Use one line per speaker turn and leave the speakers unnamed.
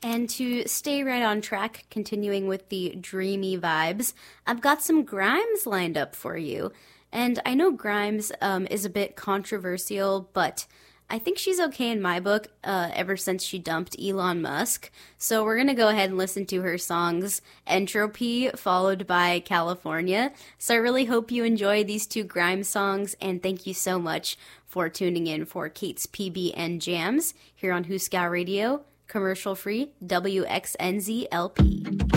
And to stay right on track, continuing with the dreamy vibes, I've got some Grimes lined up for you. And I know Grimes is a bit controversial, but I think she's okay in my book ever since she dumped Elon Musk. So we're going to go ahead and listen to her songs Entropy, followed by California. So I really hope you enjoy these two Grimes songs, and thank you so much for tuning in for Kate's PBN Jams here on Huskow Radio. Commercial free, WXNZ LP.